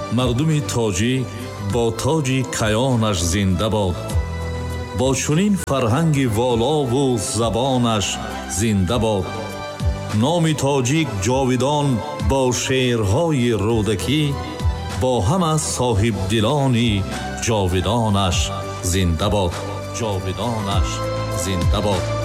مردم تاجیک با تاج کیانش زنده باد. با چنین فرهنگ والا و زبانش زنده باد. نام تاجیک جاودان با شعرهای رودکی، با همه صاحب دلانی جاودانش زنده باد. جاودانش زنده باد.